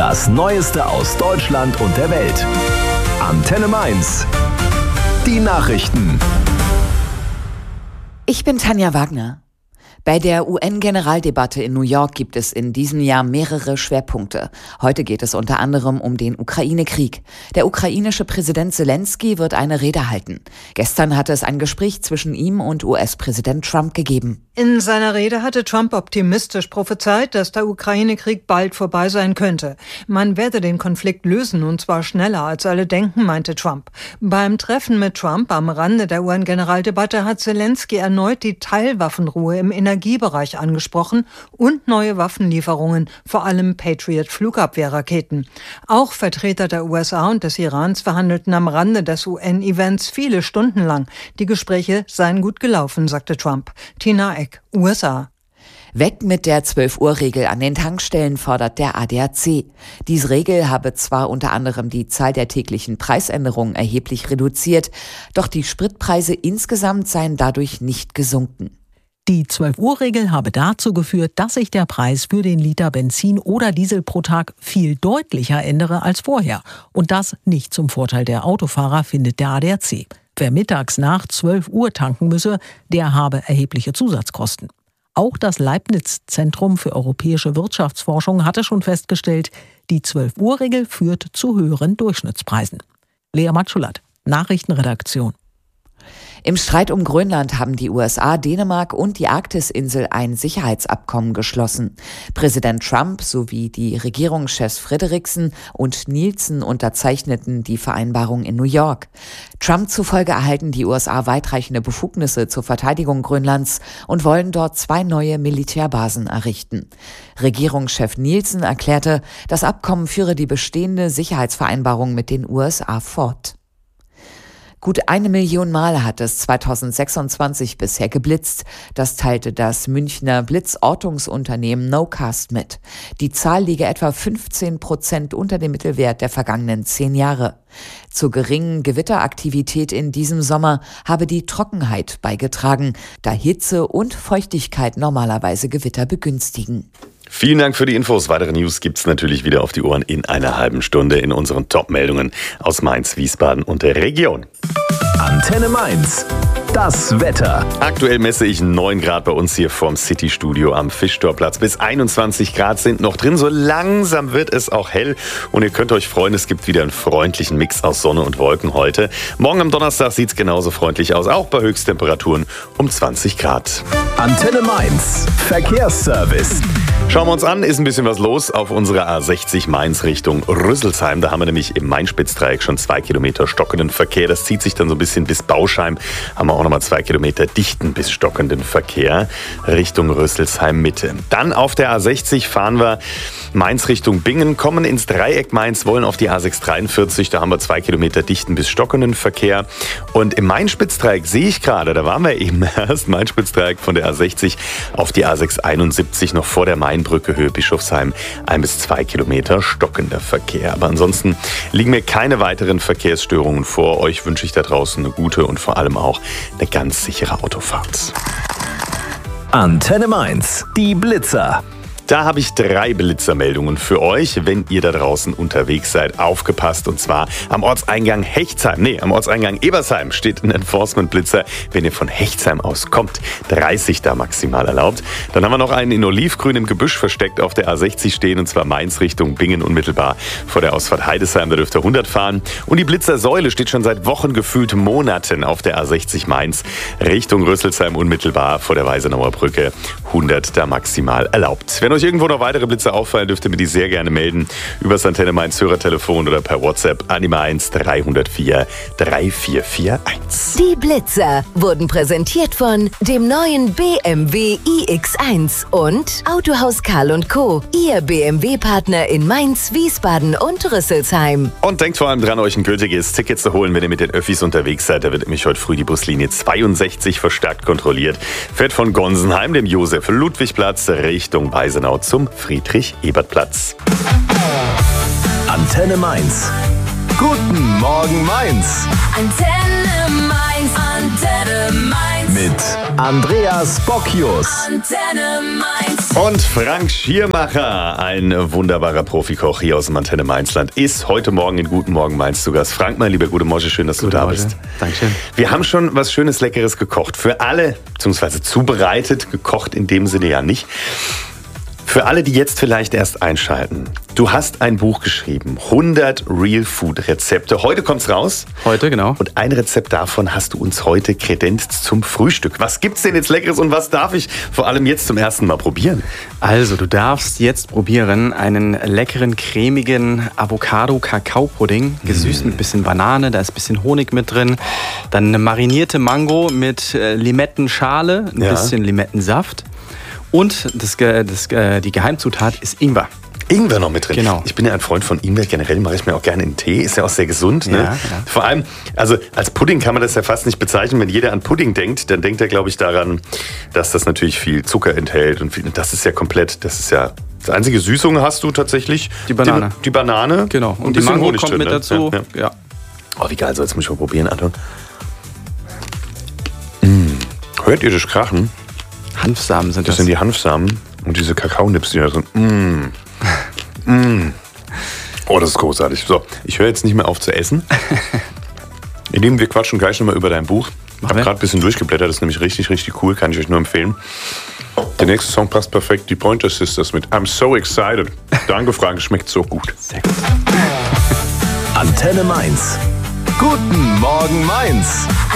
Das Neueste aus Deutschland und der Welt. Antenne Mainz. Die Nachrichten. Ich bin Tanja Wagner. Bei der UN-Generaldebatte in New York gibt es in diesem Jahr mehrere Schwerpunkte. Heute geht es unter anderem um den Ukraine-Krieg. Der ukrainische Präsident Zelensky wird eine Rede halten. Gestern hatte es ein Gespräch zwischen ihm und US-Präsident Trump gegeben. In seiner Rede hatte Trump optimistisch prophezeit, dass der Ukraine-Krieg bald vorbei sein könnte. Man werde den Konflikt lösen, und zwar schneller als alle denken, meinte Trump. Beim Treffen mit Trump am Rande der UN-Generaldebatte hat Zelensky erneut die Teilwaffenruhe im Energiebereich angesprochen und neue Waffenlieferungen, vor allem Patriot-Flugabwehrraketen. Auch Vertreter der USA und des Irans verhandelten am Rande des UN-Events viele Stunden lang. Die Gespräche seien gut gelaufen, sagte Trump. Tina Eck, USA. Weg mit der 12-Uhr-Regel an den Tankstellen, fordert der ADAC. Diese Regel habe zwar unter anderem die Zahl der täglichen Preisänderungen erheblich reduziert, doch die Spritpreise insgesamt seien dadurch nicht gesunken. Die 12-Uhr-Regel habe dazu geführt, dass sich der Preis für den Liter Benzin oder Diesel pro Tag viel deutlicher ändere als vorher. Und das nicht zum Vorteil der Autofahrer, findet der ADAC. Wer mittags nach 12 Uhr tanken müsse, der habe erhebliche Zusatzkosten. Auch das Leibniz-Zentrum für europäische Wirtschaftsforschung hatte schon festgestellt, die 12-Uhr-Regel führt zu höheren Durchschnittspreisen. Lea Matschulat, Nachrichtenredaktion. Im Streit um Grönland haben die USA, Dänemark und die Arktisinsel ein Sicherheitsabkommen geschlossen. Präsident Trump sowie die Regierungschefs Frederiksen und Nielsen unterzeichneten die Vereinbarung in New York. Trump zufolge erhalten die USA weitreichende Befugnisse zur Verteidigung Grönlands und wollen dort 2 neue Militärbasen errichten. Regierungschef Nielsen erklärte, das Abkommen führe die bestehende Sicherheitsvereinbarung mit den USA fort. Gut 1 Million Mal hat es 2026 bisher geblitzt. Das teilte das Münchner Blitzortungsunternehmen Nocast mit. Die Zahl liege etwa 15% unter dem Mittelwert der vergangenen 10 Jahre. Zur geringen Gewitteraktivität in diesem Sommer habe die Trockenheit beigetragen, da Hitze und Feuchtigkeit normalerweise Gewitter begünstigen. Vielen Dank für die Infos. Weitere News gibt's natürlich wieder auf die Ohren in einer halben Stunde in unseren Top-Meldungen aus Mainz, Wiesbaden und der Region. Antenne Mainz. Das Wetter. Aktuell messe ich 9 Grad bei uns hier vorm City-Studio am Fischtorplatz. Bis 21 Grad sind noch drin. So langsam wird es auch hell. Und ihr könnt euch freuen, es gibt wieder einen freundlichen Mix aus Sonne und Wolken heute. Morgen am Donnerstag sieht's genauso freundlich aus, auch bei Höchsttemperaturen um 20 Grad. Antenne Mainz. Verkehrsservice. Schauen wir uns an, ist ein bisschen was los auf unserer A60 Mainz Richtung Rüsselsheim. Da haben wir nämlich im Main-Spitz-Dreieck schon 2 Kilometer stockenden Verkehr. Das zieht sich dann so ein bisschen bis Bauschheim. Haben wir auch nochmal 2 Kilometer dichten bis stockenden Verkehr Richtung Rüsselsheim Mitte. Dann auf der A60 fahren wir Mainz Richtung Bingen, kommen ins Dreieck Mainz, wollen auf die A643. Da haben wir 2 Kilometer dichten bis stockenden Verkehr. Und im Main-Spitz-Dreieck sehe ich gerade, da waren wir eben erst Main-Spitz-Dreieck von der A60 auf die A671 noch vor der Mainbrücke Höhe Bischofsheim 1 bis 2 Kilometer stockender Verkehr. Aber ansonsten liegen mir keine weiteren Verkehrsstörungen vor. Euch wünsche ich da draußen eine gute und vor allem auch eine ganz sichere Autofahrt. Antenne Mainz. Die Blitzer. Da habe ich 3 Blitzermeldungen für euch, wenn ihr da draußen unterwegs seid. Aufgepasst, und zwar am Ortseingang am Ortseingang Ebersheim steht ein Enforcement-Blitzer. Wenn ihr von Hechtsheim aus kommt, 30 da maximal erlaubt. Dann haben wir noch einen in olivgrün im Gebüsch versteckt auf der A60 stehen, und zwar Mainz Richtung Bingen unmittelbar vor der Ausfahrt Heidesheim. Da dürft ihr 100 fahren. Und die Blitzersäule steht schon seit Wochen, gefühlt Monaten auf der A60 Mainz Richtung Rüsselsheim unmittelbar vor der Weisenauer Brücke. 100 da maximal erlaubt. Wenn euch irgendwo noch weitere Blitze auffallen, dürft ihr mir die sehr gerne melden. Über das Antenne Mainz Hörertelefon oder per WhatsApp an die Mainz 304 3441. Die Blitzer wurden präsentiert von dem neuen BMW iX1 und Autohaus Karl & Co., Ihr BMW-Partner in Mainz, Wiesbaden und Rüsselsheim. Und denkt vor allem dran, euch ein gültiges Ticket zu holen, wenn ihr mit den Öffis unterwegs seid. Da wird nämlich heute früh die Buslinie 62 verstärkt kontrolliert. Fährt von Gonsenheim, dem Josef-Ludwig-Platz, Richtung Weisenau zum Friedrich-Ebert-Platz. Antenne Mainz. Guten Morgen Mainz. Antenne Mainz, Antenne Mainz. mit Andreas Bocchius. Und Frank Schirmacher, ein wunderbarer Profikoch hier aus dem Antenne Mainzland, ist heute Morgen in Guten Morgen Mainz zu Gast. Frank, mein lieber gute Mosche, schön, dass du da bist. Dankeschön. Wir haben schon was Schönes, Leckeres gekocht. Für alle, beziehungsweise zubereitet, gekocht in dem Sinne ja nicht. Für alle, die jetzt vielleicht erst einschalten. Du hast ein Buch geschrieben, 100 Real Food Rezepte. Heute kommt's raus. Heute, genau. Und ein Rezept davon hast du uns heute kredenzt zum Frühstück. Was gibt's denn jetzt Leckeres und was darf ich vor allem jetzt zum ersten Mal probieren? Also, du darfst jetzt probieren einen leckeren, cremigen Avocado-Kakao-Pudding, gesüßt mit ein bisschen Banane, da ist ein bisschen Honig mit drin. Dann eine marinierte Mango mit Limettenschale, ein bisschen Limettensaft. Und die Geheimzutat ist Ingwer. Ingwer noch mit drin. Genau. Ich bin ja ein Freund von Ingwer. Generell mache ich mir auch gerne in Tee. Ist ja auch sehr gesund. Ne? Ja. Vor allem, also als Pudding kann man das ja fast nicht bezeichnen. Wenn jeder an Pudding denkt, dann denkt er, glaube ich, daran, dass das natürlich viel Zucker enthält. Und das ist ja komplett, das einzige Süßung hast du tatsächlich. Die Banane. Die Banane. Genau. Und ein die bisschen Mango Honig kommt drin, mit ne? dazu. Ja. Oh, wie geil. So, jetzt muss ich mal probieren, Anton. Hört ihr das Krachen? Hanfsamen sind Das sind die Hanfsamen und diese Kakaonips, die da sind. Oh, das ist großartig. So, ich höre jetzt nicht mehr auf zu essen. Ihr Lieben, wir quatschen gleich nochmal über dein Buch. Ich habe gerade ein bisschen durchgeblättert, das ist nämlich richtig, richtig cool, kann ich euch nur empfehlen. Der nächste Song passt perfekt, die Pointer Sisters mit I'm So Excited. Danke, Frank, schmeckt so gut. Sehr gut. Antenne Mainz. Guten Morgen Mainz.